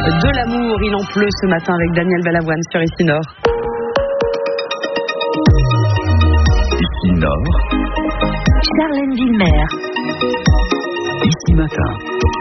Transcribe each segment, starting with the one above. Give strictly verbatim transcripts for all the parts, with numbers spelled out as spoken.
De l'amour, il en pleut ce matin avec Daniel Balavoine sur Ici Nord. Ici Nord. Charlène Villemer. Ici Matin.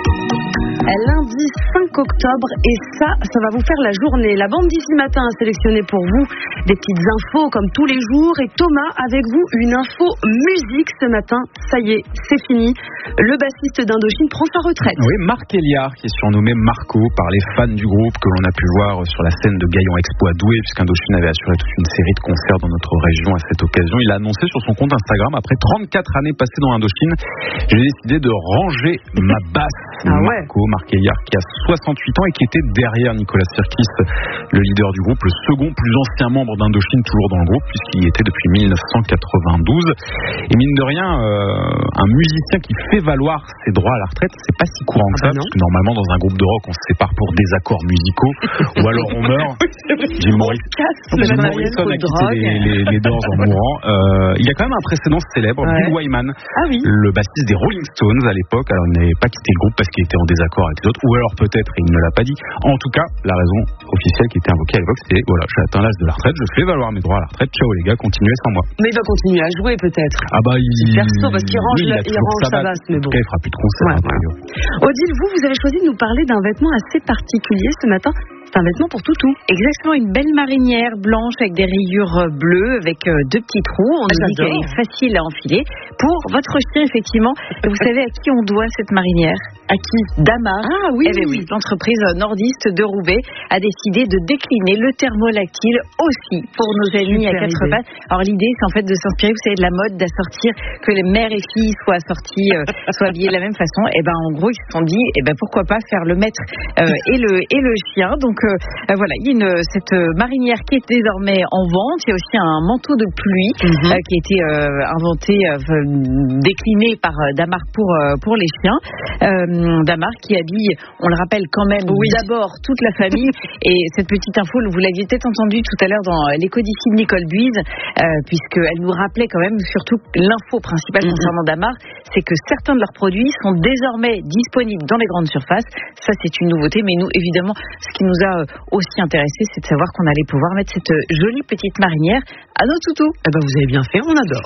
Lundi cinq octobre, et ça, ça va vous faire la journée. La bande d'Ici Matin a sélectionné pour vous des petites infos comme tous les jours. Et Thomas, avec vous, une info musique ce matin. Ça y est, c'est fini. Le bassiste d'Indochine prend sa retraite. Oui, Marc Héliard, qui est surnommé Marco par les fans du groupe, que l'on a pu voir sur la scène de Gaillon Expo à Douai, puisqu'Indochine avait assuré toute une série de concerts dans notre région à cette occasion. Il a annoncé sur son compte Instagram, après trente-quatre années passées dans Indochine, j'ai décidé de ranger ma basse. Ah ouais. Marco, Marc Héliard, qui a soixante-huit ans et qui était derrière Nicolas Sirkis, le leader du groupe, le second plus ancien membre d'Indochine, toujours dans le groupe, puisqu'il y était depuis mille neuf cent quatre-vingt-douze. Et mine de rien, euh, un musicien qui fait valoir ses droits à la retraite, c'est pas si courant que ça, ah bah parce que normalement dans un groupe de rock, on se sépare pour désaccords musicaux, ou alors on meurt. Jim Morrison, Jim Morrison a quitté les, les, les Doors en mourant. Euh, il y a quand même un précédent célèbre, ouais. Bill Wyman, ah oui. le bassiste des Rolling Stones à l'époque. Alors il n'avait pas quitté le groupe parce qu'il était en désaccord avec les autres, ou alors peut-être il ne l'a pas dit. En tout cas, la raison officielle qui était invoquée à l'époque, c'était voilà, j'ai atteint l'âge de la retraite, je fais valoir mes droits à la retraite. Ciao les gars, continuez sans moi. Mais il va continuer à jouer peut-être. Ah bah il perso parce qu'il range, oui, il, il il range sa basse, mais bon. En tout cas, il fera plus de concerts. Ouais, ouais. Odile, vous, vous avez choisi de nous parler d'un vêtement assez particulier ce matin. C'est un vêtement pour toutou. Exactement, une belle marinière blanche avec des rayures bleues, avec deux petits trous. On nous dit qu'elle est facile à enfiler. Pour votre chien, effectivement. Et vous savez à qui on doit cette marinière? À qui? Damar. Ah oui, eh bien, oui. L'entreprise nordiste de Roubaix a décidé de décliner le thermolactyle aussi pour nos amis à quatre pattes. Alors l'idée, c'est en fait de s'inspirer, vous savez, de la mode d'assortir, que les mères et filles soient assorties, euh, soient habillées de la même façon. Et ben en gros, ils se sont dit, et ben pourquoi pas faire le maître euh, et le et le chien. Donc euh, voilà, il y a une, cette marinière qui est désormais en vente. Il y a aussi un manteau de pluie mm-hmm. euh, qui a été euh, inventé, euh, décliné par Damar pour euh, pour les chiens. Euh, Damar qui habille, on le rappelle quand même, oui. d'abord toute la famille. Et cette petite info, vous l'aviez peut-être entendu tout à l'heure dans l'écho d'ici de Nicole Buise, euh, puisqu'elle nous rappelait quand même surtout l'info principale mm-hmm. concernant Damar, c'est que certains de leurs produits sont désormais disponibles dans les grandes surfaces. Ça, c'est une nouveauté. Mais nous, évidemment, ce qui nous a aussi intéressé, c'est de savoir qu'on allait pouvoir mettre cette jolie petite marinière à nos toutous. Eh ben, vous avez bien fait, on adore.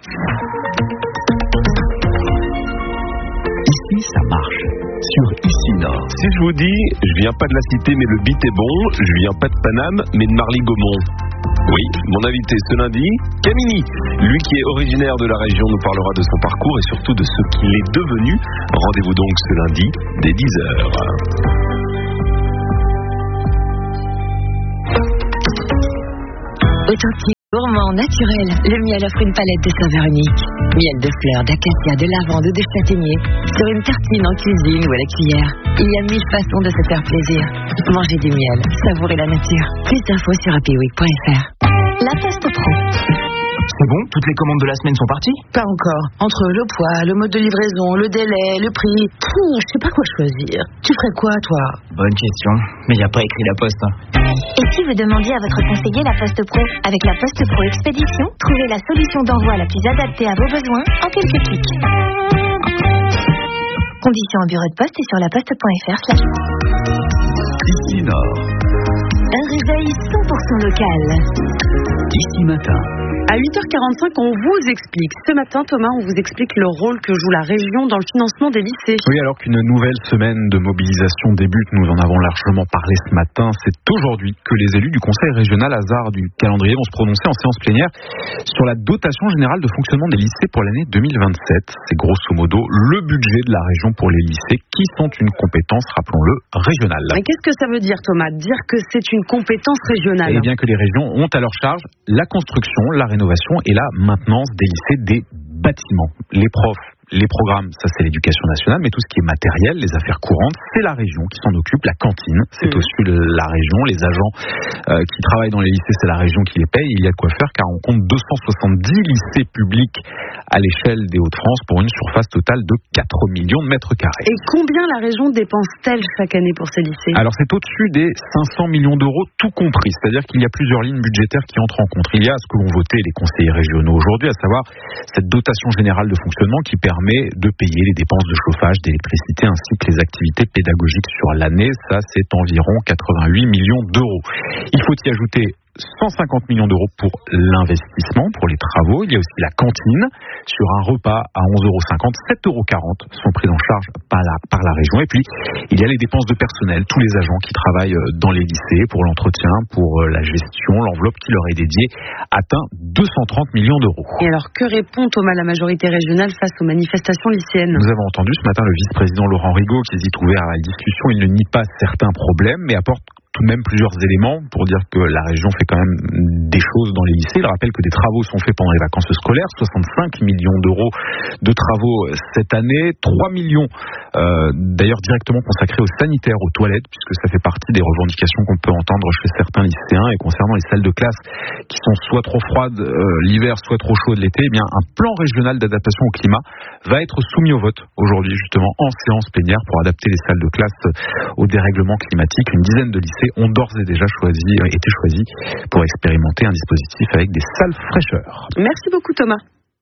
Ici, ça marche. Sur Ici Nord. Si je vous dis, je viens pas de la cité, mais le beat est bon, je viens pas de Paname, mais de Marly-Gaumont. Oui, mon invité ce lundi, Camini. Lui qui est originaire de la région nous parlera de son parcours et surtout de ce qu'il est devenu. Rendez-vous donc ce lundi dès dix heures. Authentique, gourmand, naturel, le miel offre une palette de saveurs uniques. Miel de fleurs, d'acacia, de lavande ou de châtaignier, sur une tartine en cuisine ou à la cuillère. Il y a mille façons de se faire plaisir. Mangez du miel, savourez la nature. Plus d'infos sur happy week point f r. La Poste Pro. C'est bon, toutes les commandes de la semaine sont parties? Pas encore. Entre le poids, le mode de livraison, le délai, le prix, pff, je sais pas quoi choisir. Tu ferais quoi, toi? Bonne question, mais il n'y a pas écrit la Poste. Hein. Et si vous demandiez à votre conseiller la Poste Pro? Avec la Poste Pro Expédition, trouvez la solution d'envoi la plus adaptée à vos besoins en quelques clics. Conditions en bureau de poste et sur laposte point f r slash. Ici Nord. Un réveil cent pour cent local. Ici Matin. À huit heures quarante-cinq, on vous explique. Ce matin, Thomas, on vous explique le rôle que joue la région dans le financement des lycées. Oui, alors qu'une nouvelle semaine de mobilisation débute, nous en avons largement parlé ce matin. C'est aujourd'hui que les élus du Conseil régional hasard du calendrier vont se prononcer en séance plénière sur la dotation générale de fonctionnement des lycées pour l'année deux mille vingt-sept. C'est grosso modo le budget de la région pour les lycées qui sont une compétence, rappelons-le, régionale. Mais qu'est-ce que ça veut dire, Thomas, dire que c'est une compétence régionale? Eh bien que les régions ont à leur charge la construction, la rénovation et la maintenance des lycées, des bâtiments. Les profs, les programmes, ça c'est l'éducation nationale, mais tout ce qui est matériel, les affaires courantes, c'est la région qui s'en occupe. La cantine, c'est mmh. aussi la région. Les agents euh, qui travaillent dans les lycées, c'est la région qui les paye. Il y a de quoi faire car on compte deux cent soixante-dix lycées publics à l'échelle des Hauts-de-France pour une surface totale de quatre millions de mètres carrés. Et combien la région dépense-t-elle chaque année pour ces lycées? Alors c'est au-dessus des cinq cents millions d'euros tout compris. C'est-à-dire qu'il y a plusieurs lignes budgétaires qui entrent en compte. Il y a ce que l'ont voté les conseillers régionaux aujourd'hui, à savoir cette dotation générale de fonctionnement qui permet permet de payer les dépenses de chauffage, d'électricité ainsi que les activités pédagogiques sur l'année. Ça, c'est environ quatre-vingt-huit millions d'euros. Il faut y ajouter cent cinquante millions d'euros pour l'investissement, pour les travaux. Il y a aussi la cantine. Sur un repas à onze euros cinquante, sept euros quarante sont pris en charge par la, par la région. Et puis, il y a les dépenses de personnel. Tous les agents qui travaillent dans les lycées pour l'entretien, pour la gestion. L'enveloppe qui leur est dédiée atteint deux cent trente millions d'euros. Et alors, que répond Thomas la majorité régionale face aux manifestations lycéennes? Nous avons entendu ce matin le vice-président Laurent Rigaud qui dit ouvert à la discussion. Il ne nie pas certains problèmes, mais apporte tout de même plusieurs éléments pour dire que la région fait quand même des choses dans les lycées. Il rappelle que des travaux sont faits pendant les vacances scolaires, soixante-cinq millions d'euros de travaux cette année, trois millions euh, d'ailleurs directement consacrés aux sanitaires, aux toilettes, puisque ça fait partie des revendications qu'on peut entendre chez certains lycéens. Et concernant les salles de classe qui sont soit trop froides euh, l'hiver, soit trop chaudes l'été, eh bien un plan régional d'adaptation au climat va être soumis au vote aujourd'hui justement en séance plénière pour adapter les salles de classe au dérèglement climatique. Une dizaine de lycées ont d'ores et déjà choisi, euh, été choisis pour expérimenter un dispositif avec des salles fraîcheur. Merci beaucoup Thomas.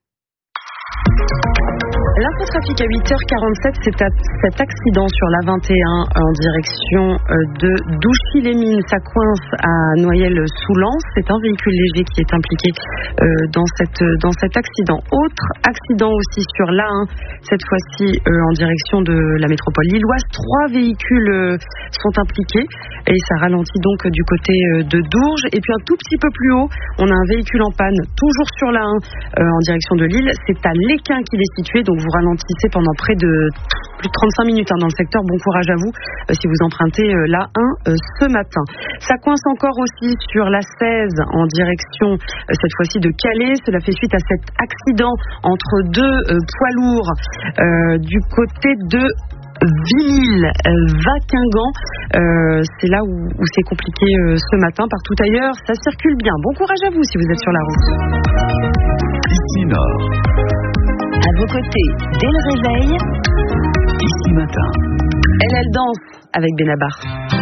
L'infotrafic à huit heures quarante-sept, c'est cet accident sur l'A vingt et un en direction de Douchy-les-Mines. Ça coince à Noyelles-sous-Lens. C'est un véhicule léger qui est impliqué dans, cette, dans cet accident. Autre accident aussi sur l'A un, cette fois-ci en direction de la métropole lilloise. Trois véhicules sont impliqués et ça ralentit donc du côté de Dourges. Et puis un tout petit peu plus haut, on a un véhicule en panne, toujours sur l'A un en direction de Lille. C'est à Léquin qu'il est situé, donc vous ralentissez pendant près de plus de trente-cinq minutes hein, dans le secteur. Bon courage à vous euh, si vous empruntez euh, l'A un euh, ce matin. Ça coince encore aussi sur l'A seize en direction euh, cette fois-ci de Calais. Cela fait suite à cet accident entre deux euh, poids lourds euh, du côté de Vimille-Vaquingan. Euh, c'est là où, où c'est compliqué euh, ce matin. Partout ailleurs, ça circule bien. Bon courage à vous si vous êtes sur la route. Ici Nord. À vos côtés, dès le réveil. Ici Matin. Elle, elle danse avec Benabar.